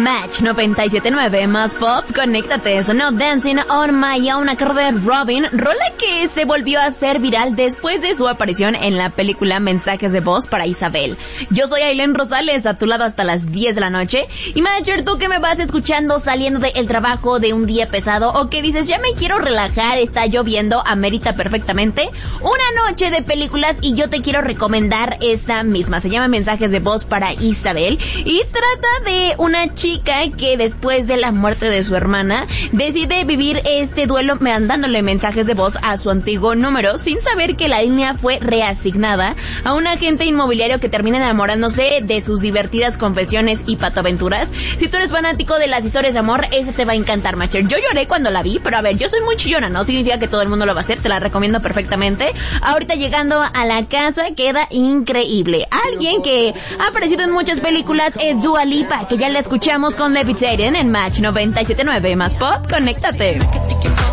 Match 97.9 más pop, conéctate. Sonó Dancing on My Own a cargo de Robin, rola que se volvió a hacer viral después de su aparición en la película Mensajes de Voz para Isabel. Yo soy Ailén Rosales, a tu lado hasta las 10 de la noche. Y manager, tú que me vas escuchando saliendo del trabajo de un día pesado o que dices, ya me quiero relajar, está lloviendo, amerita perfectamente una noche de películas y yo te quiero recomendar esta misma. Se llama Mensajes de Voz para Isabel y trata de una chica que después de la muerte de su hermana decide vivir este duelo mandándole mensajes de voz a su antiguo número sin saber que la línea fue reasignada a un agente inmobiliario que termina enamorándose de sus divertidas confesiones y patoaventuras. Si tú eres fanático de las historias de amor, ese te va a encantar, Macher. Yo lloré cuando la vi, pero a ver, yo soy muy chillona, no significa que todo el mundo lo va a hacer, te la recomiendo perfectamente. Ahorita llegando a la casa queda increíble. Alguien que ha aparecido en muchas películas es Dua Lipa, que ya la escuchamos con Levitating en Match 97.9 más pop, conéctate.